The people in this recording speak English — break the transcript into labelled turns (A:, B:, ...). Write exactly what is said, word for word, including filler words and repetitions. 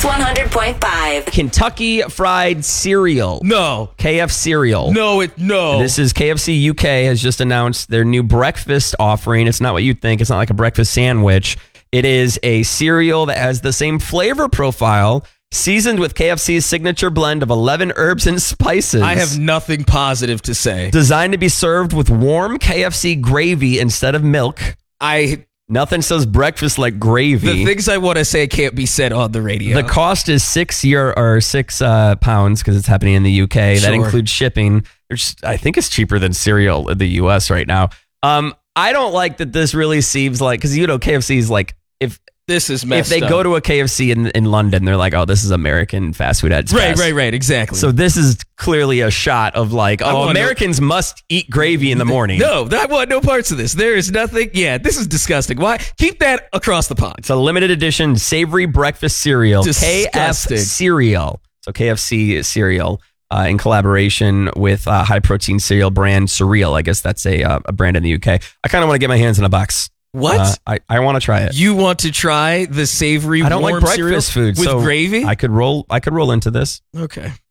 A: one hundred point five.
B: Kentucky Fried Cereal.
C: No.
B: K F Cereal.
C: No, it no.
B: This is K F C U K has just announced their new breakfast offering. It's not what you'd think. It's not like a breakfast sandwich. It is a cereal that has the same flavor profile, seasoned with K F C's signature blend of eleven herbs and spices.
C: I have nothing positive to say.
B: Designed to be served with warm K F C gravy instead of milk.
C: I
B: Nothing says breakfast like gravy.
C: The things I want to say can't be said on the radio.
B: The cost is six year or six uh, pounds because it's happening in the U K.
C: Sure.
B: That includes shipping. There's, I think it's cheaper than cereal in the U S right now. Um, I don't like that this really seems like, because you know K F C is like, if
C: This is
B: if
C: messed
B: they
C: up.
B: go to a K F C in, in London, they're like, oh, this is American fast food at its
C: Right,
B: best.
C: right, right. Exactly.
B: So this is clearly a shot of like,
C: I
B: oh,
C: wanna-
B: Americans must eat gravy in the morning.
C: No, I want no parts of this. There is nothing. Yeah, this is disgusting. Why? Keep that across the pond.
B: It's a limited edition savory breakfast cereal.
C: Disgusting.
B: K F Cereal. So K F C cereal uh, in collaboration with uh, high protein cereal brand Surreal. I guess that's a, uh, a brand in the U K. I kind of want to get my hands in a box.
C: What?
B: Uh, I, I want to try it.
C: You want to try the savory
B: I don't
C: warm
B: like
C: cereal
B: breakfast food
C: with
B: so
C: gravy?
B: I could roll. I could roll into this.
C: Okay.